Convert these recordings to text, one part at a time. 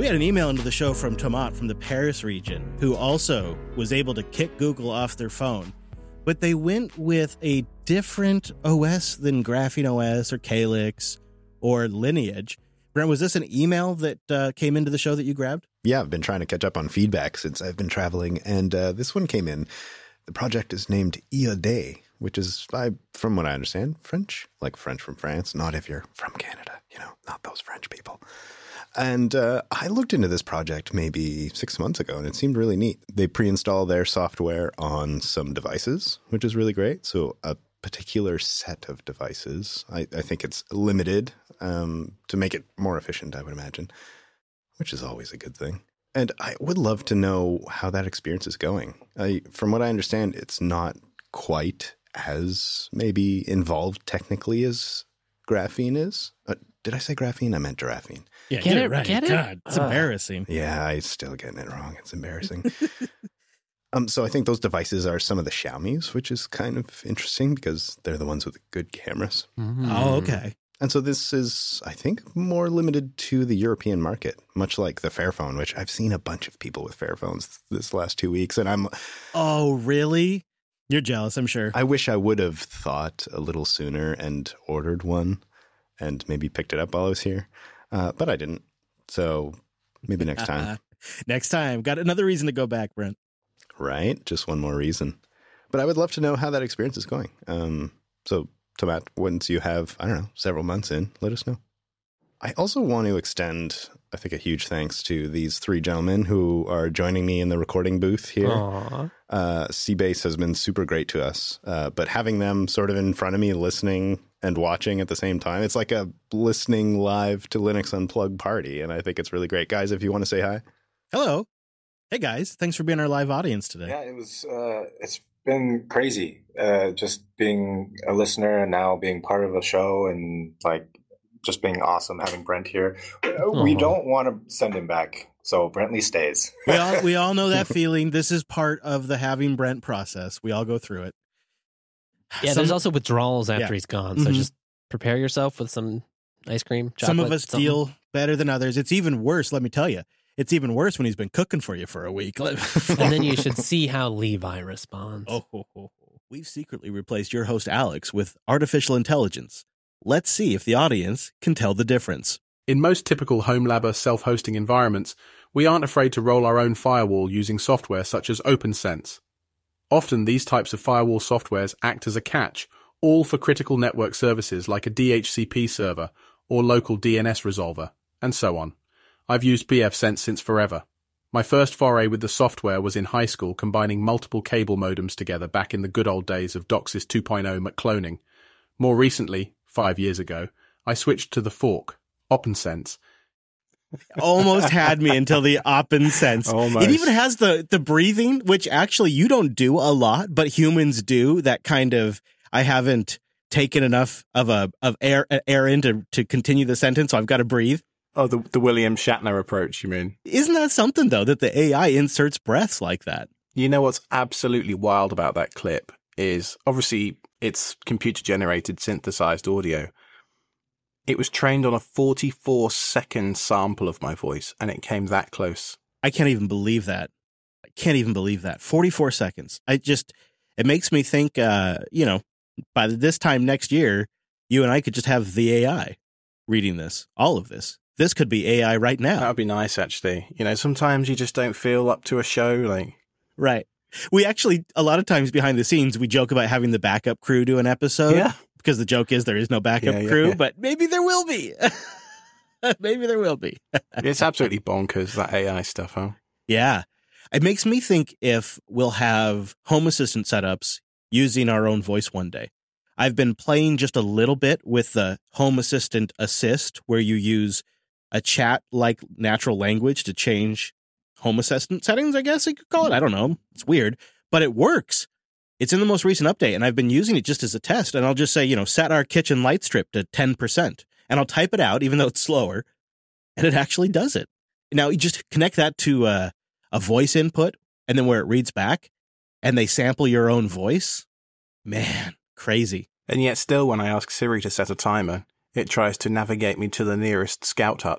We had an email into the show from Tomat from the Paris region, who also was able to kick Google off their phone. But they went with a different OS than Graphene OS or Calyx or Lineage. Brent, was this an email that came into the show that you grabbed? Yeah, I've been trying to catch up on feedback since I've been traveling, and this one came in. The project is named IAD, which is, from what I understand, French, like French from France, not if you're from Canada, not those French people. And I looked into this project maybe 6 months ago, and it seemed really neat. They pre-install their software on some devices, which is really great. So a particular set of devices. I think it's limited to make it more efficient, I would imagine, which is always a good thing. And I would love to know how that experience is going. From what I understand, it's not quite as maybe involved technically as Graphene is. Did I say Graphene? I meant Giraffene. Yeah, Get it? right. Get it? God, it's embarrassing. Yeah, I'm still getting it wrong. It's embarrassing. So I think those devices are some of the Xiaomi's, which is kind of interesting because they're the ones with good cameras. Mm-hmm. Oh, okay. And so this is, I think, more limited to the European market, much like the Fairphone, which I've seen a bunch of people with Fairphones this last 2 weeks. And Oh, really? You're jealous, I'm sure. I wish I would have thought a little sooner and ordered one and maybe picked it up while I was here. But I didn't. So maybe next time. Next time. Got another reason to go back, Brent. Right? Just one more reason. But I would love to know how that experience is going. So, Tomat, once you have, several months in, let us know. I also want to extend, I think, a huge thanks to these three gentlemen who are joining me in the recording booth here. Seabase has been super great to us, but having them sort of in front of me listening and watching at the same time, it's like a listening live to Linux Unplugged party, and I think it's really great. Guys, if you want to say hi. Hello. Hey, guys. Thanks for being our live audience today. Yeah, it was. It's been crazy, just being a listener and now being part of a show and just being awesome having Brent here. We don't want to send him back, so Brentley stays. We all know that feeling. This is part of the having Brent process. We all go through it. Yeah, there's also withdrawals after he's gone, so just prepare yourself with some ice cream, chocolate. Some of us deal better than others. It's even worse, let me tell you. It's even worse when he's been cooking for you for a week. And then you should see how Levi responds. We've secretly replaced your host, Alex, with artificial intelligence. Let's see if the audience can tell the difference. In most typical HomeLabber self-hosting environments, we aren't afraid to roll our own firewall using software such as OpenSense. Often these types of firewall softwares act as a catch, all for critical network services like a DHCP server or local DNS resolver, and so on. I've used pfSense since forever. My first foray with the software was in high school, combining multiple cable modems together back in the good old days of DOCSIS 2.0 McCloning. More recently, 5 years ago, I switched to the fork, OpenSense. Almost had me until the OpenSense. Almost. It even has the breathing, which actually you don't do a lot, but humans do. That kind of, I haven't taken enough of air in to continue the sentence, so I've got to breathe. Oh, the William Shatner approach, you mean? Isn't that something, though, that the AI inserts breaths like that? You know what's absolutely wild about that clip is, obviously, it's computer-generated, synthesized audio. It was trained on a 44-second sample of my voice, and it came that close. I can't even believe that. 44 seconds. It makes me think, by this time next year, you and I could just have the AI reading this, all of this. This could be AI right now. That would be nice, actually. Sometimes you just don't feel up to a show. Right. We actually, a lot of times behind the scenes, we joke about having the backup crew do an episode. Yeah. Because the joke is there is no backup crew, but maybe there will be. Maybe there will be. It's absolutely bonkers, that AI stuff, huh? Yeah. It makes me think if we'll have Home Assistant setups using our own voice one day. I've been playing just a little bit with the Home Assistant Assist, where you use a chat-like natural language to change Home Assistant settings, I guess you could call it. I don't know. It's weird, but it works. It's in the most recent update, and I've been using it just as a test. And I'll just say, set our kitchen light strip to 10%. And I'll type it out, even though it's slower, and it actually does it. Now, you just connect that to a voice input, and then where it reads back, and they sample your own voice. Man, crazy. And yet still, when I ask Siri to set a timer, it tries to navigate me to the nearest scout hut.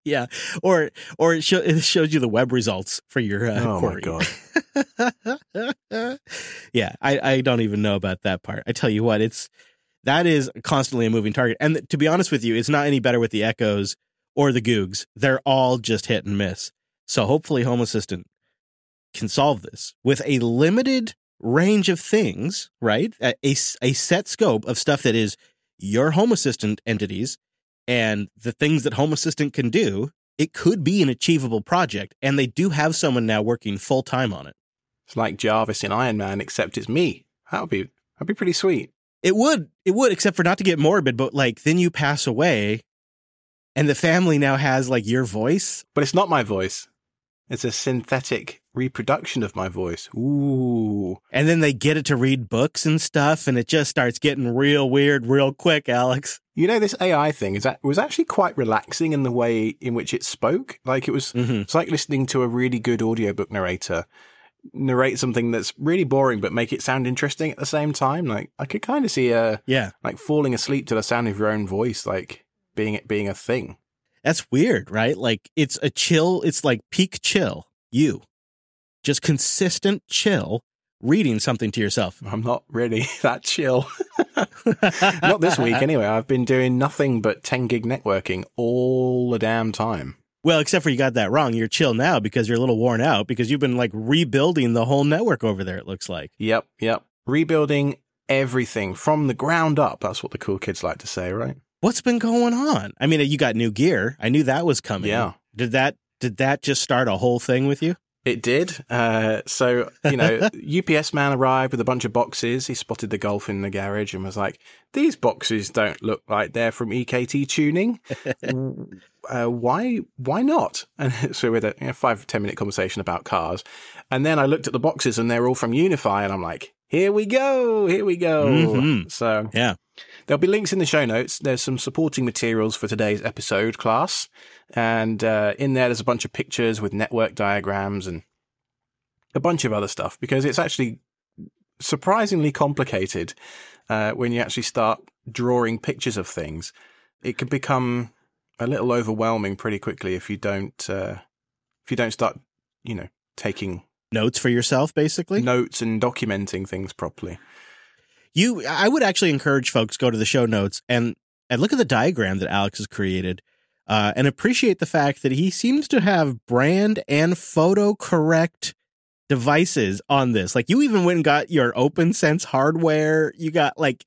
Yeah, or it shows you the web results for your query. My God. Yeah, I don't even know about that part. I tell you what, that is constantly a moving target. And to be honest with you, it's not any better with the Echoes or the Googs. They're all just hit and miss. So hopefully Home Assistant can solve this with a limited range of things, right? A set scope of stuff that is your Home Assistant entities and the things that Home Assistant can do. It could be an achievable project, and they do have someone now working full time on it. It's like Jarvis in Iron Man, except it's me. That'd be pretty sweet. It would, except for not to get morbid, but like then you pass away and the family now has like your voice. But it's not my voice. It's a synthetic reproduction of my voice. Ooh. And then they get it to read books and stuff, and it just starts getting real weird real quick, Alex. You know, this AI thing was actually quite relaxing in the way in which it spoke. Like it's like listening to a really good audiobook narrator narrate something that's really boring but make it sound interesting at the same time. Like I could kind of see like falling asleep to the sound of your own voice, like being a thing. That's weird, right? Like it's a chill, it's like peak chill. You just consistent chill reading something to yourself. I'm not really that chill. Not this week anyway. I've been doing nothing but 10 gig networking all the damn time. Well, except for you got that wrong. You're chill now because you're a little worn out because you've been like rebuilding the whole network over there, it looks like. Yep. Rebuilding everything from the ground up. That's what the cool kids like to say, right? What's been going on? I mean, you got new gear. I knew that was coming. Yeah. Did that just start a whole thing with you? It did. So, UPS man arrived with a bunch of boxes. He spotted the Golf in the garage and was like, these boxes don't look like they're from EKT tuning. Why not? And so we had a 5-10 minute conversation about cars. And then I looked at the boxes and they're all from Unify. And I'm like, here we go. Mm-hmm. So yeah. There'll be links in the show notes. There's some supporting materials for today's episode, class. And in there's a bunch of pictures with network diagrams and a bunch of other stuff, because it's actually surprisingly complicated when you actually start drawing pictures of things. It can become a little overwhelming pretty quickly if you don't start, taking notes for yourself, basically. Notes and documenting things properly. I would actually encourage folks go to the show notes and look at the diagram that Alex has created and appreciate the fact that he seems to have brand and photo correct devices on this. Like you even went and got your OpenSense hardware. You got like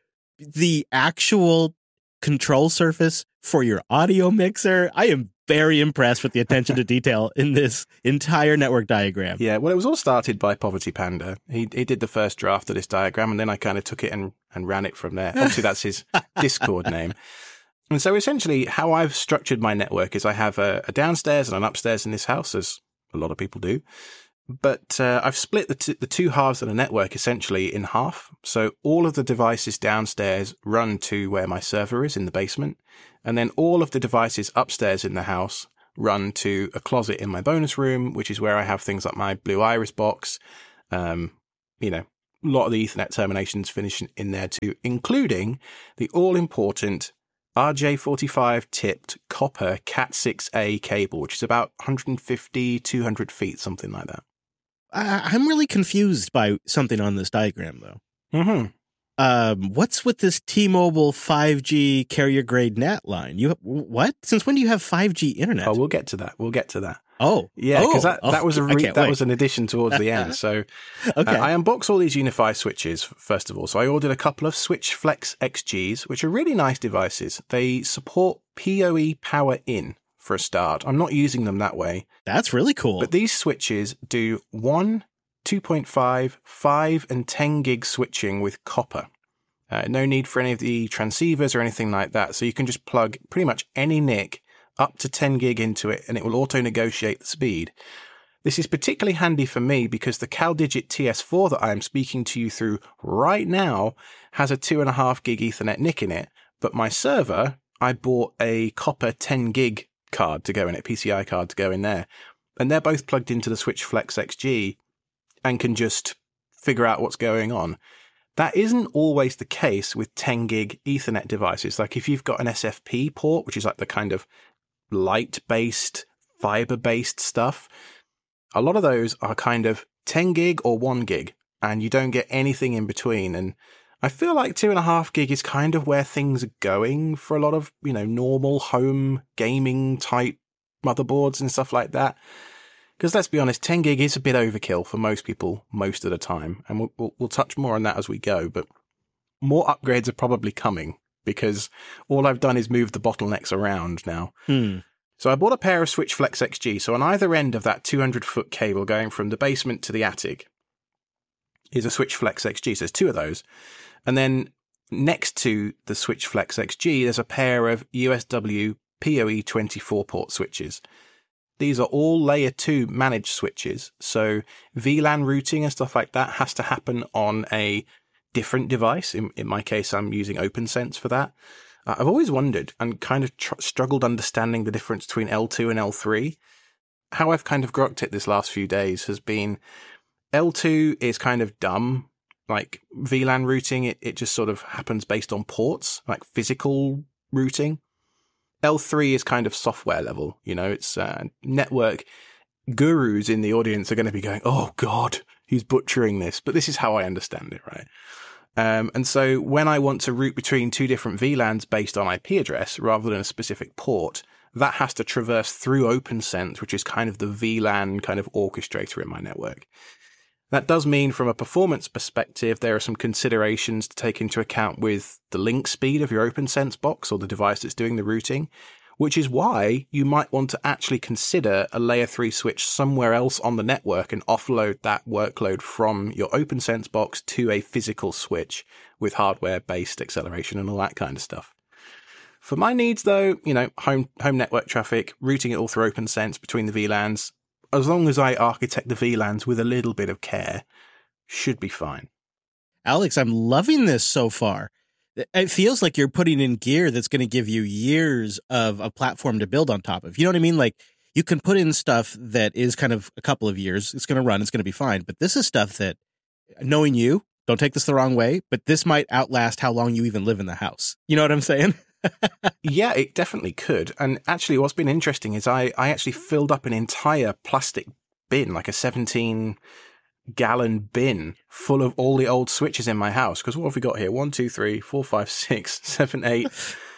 the actual control surface for your audio mixer. I am very impressed with the attention to detail in this entire network diagram. Yeah, well, it was all started by Poverty Panda. He did the first draft of this diagram, and then I kind of took it and ran it from there. Obviously, that's his Discord name. And so essentially how I've structured my network is I have a downstairs and an upstairs in this house, as a lot of people do. But I've split the two halves of the network essentially in half. So all of the devices downstairs run to where my server is in the basement. And then all of the devices upstairs in the house run to a closet in my bonus room, which is where I have things like my Blue Iris box. A lot of the Ethernet terminations finish in there too, including the all-important RJ45 tipped copper Cat6A cable, which is about 150, 200 feet, something like that. I'm really confused by something on this diagram, though. Mm-hmm. What's with this T-Mobile 5G carrier grade NAT line? What? Since when do you have 5G internet? Oh, we'll get to that. Oh, yeah, because that was was an addition towards the end. So, okay. I unboxed all these Unify switches first of all. So I ordered a couple of Switch Flex XGs, which are really nice devices. They support PoE power in for a start. I'm not using them that way. That's really cool. But these switches do 1, 2.5, 5, and 10 gig switching with copper. No need for any of the transceivers or anything like that. So you can just plug pretty much any NIC up to 10 gig into it, and it will auto-negotiate the speed. This is particularly handy for me because the CalDigit TS4 that I am speaking to you through right now has a 2.5 gig Ethernet NIC in it, but my server, I bought a copper 10 gig card to go in it, PCI card to go in there, and they're both plugged into the Switch Flex XG and can just figure out what's going on. That isn't always the case with 10 gig Ethernet devices. Like if you've got an SFP port, which is like the kind of light-based, fiber-based stuff, a lot of those are kind of 10 gig or 1 gig, and you don't get anything in between. And I feel like 2.5 gig is kind of where things are going for a lot of, normal home gaming type motherboards and stuff like that. Because let's be honest, 10 gig is a bit overkill for most people most of the time. And we'll touch more on that as we go. But more upgrades are probably coming because all I've done is move the bottlenecks around now. So I bought a pair of Switch Flex XG. So on either end of that 200-foot cable going from the basement to the attic is a Switch Flex XG. So there's 2 of those. And then next to the Switch Flex XG, there's a pair of USW PoE 24-port switches. These are all layer 2 managed switches. So VLAN routing and stuff like that has to happen on a different device. In my case, I'm using OpenSense for that. I've always wondered and kind of struggled understanding the difference between L2 and L3. How I've kind of grokked it this last few days has been L2 is kind of dumb. Like VLAN routing, it just sort of happens based on ports, like physical routing. L3 is kind of software level, it's network gurus in the audience are going to be going, oh God, he's butchering this. But this is how I understand it, right? And so when I want to route between 2 different VLANs based on IP address rather than a specific port, that has to traverse through OpenSense, which is kind of the VLAN kind of orchestrator in my network. That does mean from a performance perspective, there are some considerations to take into account with the link speed of your OpenSense box or the device that's doing the routing, which is why you might want to actually consider a layer 3 switch somewhere else on the network and offload that workload from your OpenSense box to a physical switch with hardware-based acceleration and all that kind of stuff. For my needs, though, home network traffic, routing it all through OpenSense between the VLANs, as long as I architect the VLANs with a little bit of care, should be fine. Alex, I'm loving this so far. It feels like you're putting in gear that's going to give you years of a platform to build on top of. You know what I mean? Like, you can put in stuff that is kind of a couple of years. It's going to run. It's going to be fine. But this is stuff that, knowing you, don't take this the wrong way, but this might outlast how long you even live in the house. You know what I'm saying? Yeah, it definitely could. And actually, what's been interesting is I actually filled up an entire plastic bin, like a 17-gallon bin full of all the old switches in my house. Because what have we got here? 1, 2, 3, 4, 5, 6, 7, 8,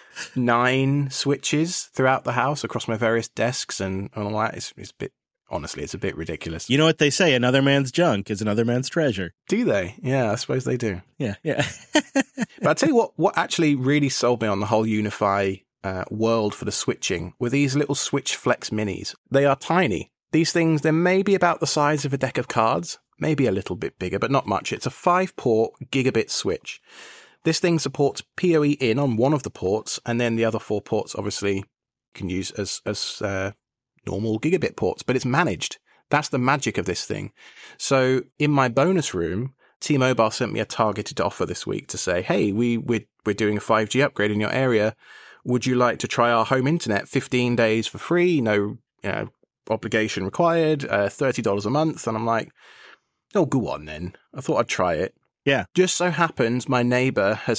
9 switches throughout the house across my various desks and all that. It's a bit, honestly, it's a bit ridiculous. You know what they say? Another man's junk is another man's treasure. Do they? Yeah, I suppose they do. Yeah. But I'll tell you what actually really sold me on the whole Unify world for the switching were these little Switch Flex Minis. They are tiny. These things, they're maybe about the size of a deck of cards, maybe a little bit bigger, but not much. It's a 5-port gigabit switch. This thing supports PoE in on one of the ports, and then the other 4 ports obviously can use as normal gigabit ports, but it's managed. That's the magic of this thing. So in my bonus room, T-Mobile sent me a targeted offer this week to say, hey, we're doing a 5G upgrade in your area. Would you like to try our home internet 15 days for free? No obligation required, $30 a month. And I'm like, oh, go on then. I thought I'd try it. Yeah. Just so happens my neighbor has